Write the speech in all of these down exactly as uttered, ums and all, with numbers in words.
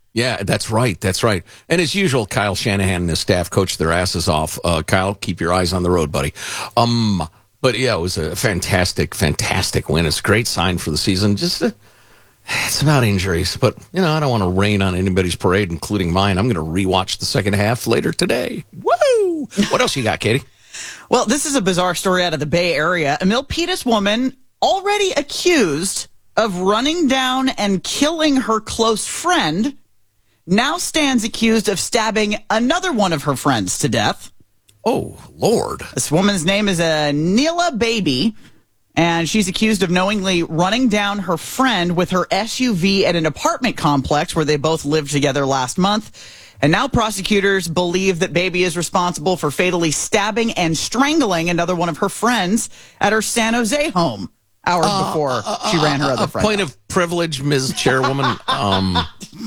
Yeah, that's right. That's right. And as usual, Kyle Shanahan and his staff coached their asses off. Uh, Kyle, keep your eyes on the road, buddy. Um, but yeah, it was a fantastic, fantastic win. It's a great sign for the season. Just uh, it's about injuries, but you know I don't want to rain on anybody's parade, including mine. I'm going to rewatch the second half later today. Woo! What else you got, Katie? Well, this is a bizarre story out of the Bay Area. A Milpitas woman already accused of running down and killing her close friend now stands accused of stabbing another one of her friends to death. Oh, Lord. This woman's name is uh, Neela Baby, and she's accused of knowingly running down her friend with her S U V at an apartment complex where they both lived together last month. And now prosecutors believe that Baby is responsible for fatally stabbing and strangling another one of her friends at her San Jose home hours uh, before uh, she ran her other uh, friend. Point off. of privilege, Miz Chairwoman. um,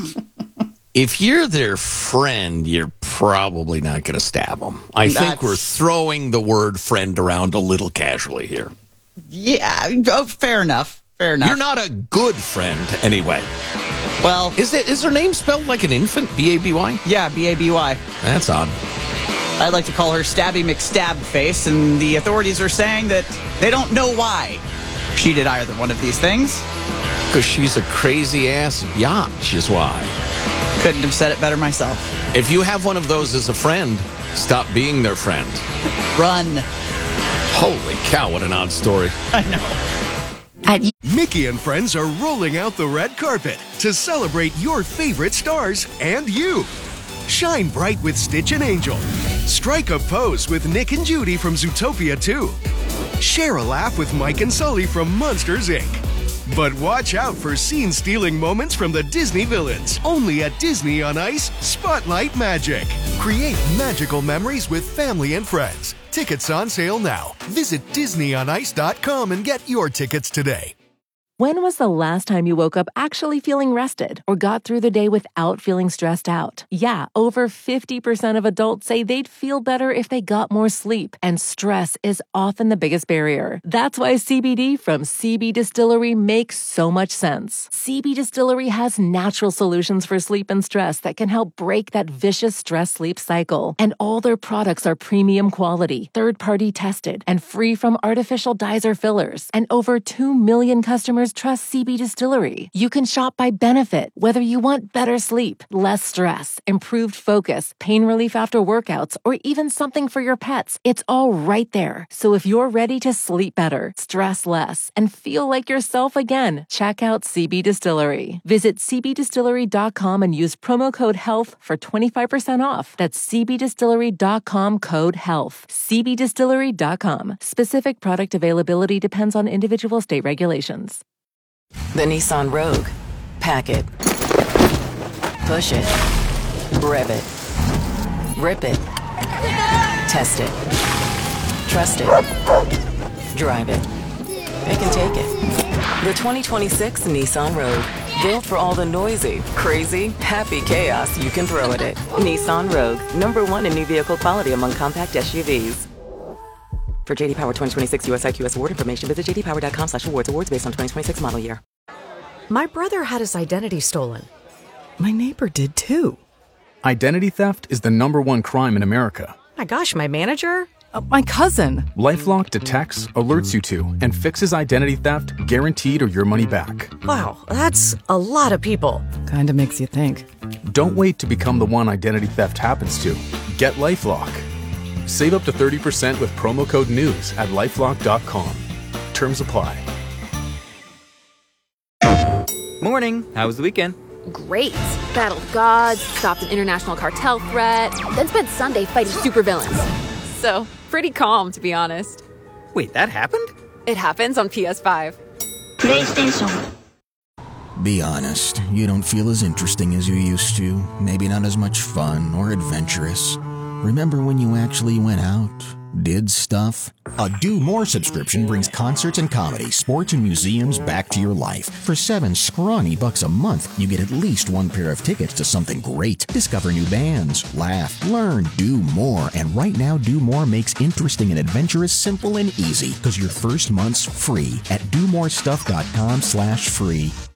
if you're their friend, you're probably not going to stab them. I That's... think we're throwing the word friend around a little casually here. Yeah, oh, fair enough. Fair enough. You're not a good friend anyway. Well, is it is her name spelled like an infant? B A B Y? Yeah, B A B Y. That's odd. I'd like to call her Stabby McStabface, and the authorities are saying that they don't know why she did either one of these things. Because she's a crazy-ass biatch is why. Couldn't have said it better myself. If you have one of those as a friend, stop being their friend. Run. Holy cow, what an odd story. I know. Mickey and friends are rolling out the red carpet to celebrate your favorite stars and you. Shine bright with Stitch and Angel. Strike a pose with Nick and Judy from Zootopia two. Share a laugh with Mike and Sully from Monsters, Incorporated. But watch out for scene-stealing moments from the Disney villains. Only at Disney on Ice, Spotlight Magic. Create magical memories with family and friends. Tickets on sale now. Visit Disney on Ice dot com and get your tickets today. When was the last time you woke up actually feeling rested or got through the day without feeling stressed out? Yeah, over fifty percent of adults say they'd feel better if they got more sleep, and stress is often the biggest barrier. That's why C B D from C B Distillery makes so much sense. C B Distillery has natural solutions for sleep and stress that can help break that vicious stress-sleep cycle. And all their products are premium quality, third-party tested, and free from artificial dyes or fillers. And over two million customers trust C B Distillery. You can shop by benefit, whether you want better sleep, less stress, improved focus, pain relief after workouts, or even something for your pets. It's all right there. So if you're ready to sleep better, stress less, and feel like yourself again, check out C B Distillery. Visit C B distillery dot com and use promo code HEALTH for twenty-five percent off. That's C B distillery dot com code HEALTH. C B distillery dot com. Specific product availability depends on individual state regulations. The Nissan Rogue. Pack it. Push it. Rev it. Rip it. Test it. Trust it. Drive it. Pick and take it. The twenty twenty-six Nissan Rogue. Built for all the noisy, crazy, happy chaos you can throw at it. Nissan Rogue. Number one in new vehicle quality among compact S U Vs. For J D Power twenty twenty-six U S I Q S award information, visit j d power dot com slash awards. Awards based on twenty twenty-six model year. My brother had his identity stolen. My neighbor did too. Identity theft is the number one crime in America. My gosh, my manager? Uh, my cousin. LifeLock detects, alerts you to, and fixes identity theft guaranteed or your money back. Wow, that's a lot of people. Kinda makes you think. Don't wait to become the one identity theft happens to. Get LifeLock. Save up to thirty percent with promo code NEWS at lifelock dot com. Terms apply. Morning. How was the weekend? Great. Battled gods, stopped an international cartel threat, then spent Sunday fighting supervillains. So, pretty calm, to be honest. Wait, that happened? It happens on P S five. PlayStation. Be honest, you don't feel as interesting as you used to. Maybe not as much fun or adventurous. Remember when you actually went out? Did stuff? A Do More subscription brings concerts and comedy, sports and museums back to your life. For seven scrawny bucks a month, you get at least one pair of tickets to something great. Discover new bands, laugh, learn, do more. And right now, Do More makes interesting and adventurous simple and easy because your first month's free at do more stuff dot com slash free.